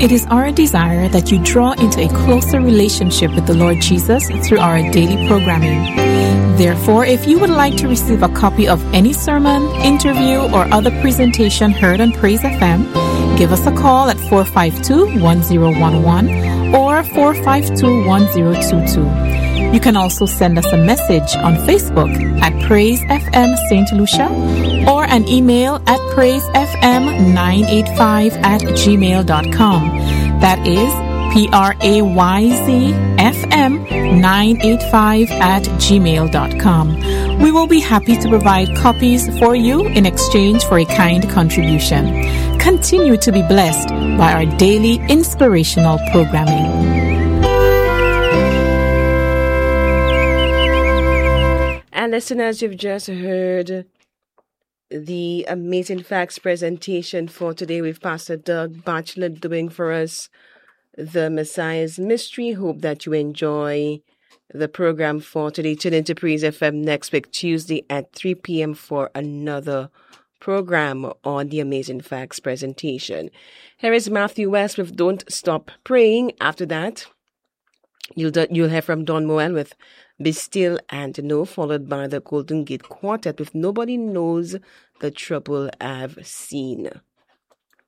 It is our desire that you draw into a closer relationship with the Lord Jesus through our daily programming. Therefore, if you would like to receive a copy of any sermon, interview, or other presentation heard on Praise FM, give us a call at 452-1011 or 452-1022. You can also send us a message on Facebook at Praise FM St. Lucia or an email at praisefm985@gmail.com. That is PRAYZFM985@gmail.com. We will be happy to provide copies for you in exchange for a kind contribution. Continue to be blessed by our daily inspirational programming. And listeners, you've just heard the Amazing Facts presentation for today with Pastor Doug Batchelor doing for us the Messiah's Mystery. Hope that you enjoy the program for today. Tune into Praise FM next week, Tuesday at 3 p.m. for another program on the Amazing Facts presentation. Here is Matthew West with Don't Stop Praying. After that, you'll hear from Don Moen with Be Still and Know, followed by the Golden Gate Quartet with Nobody Knows the Trouble I've Seen.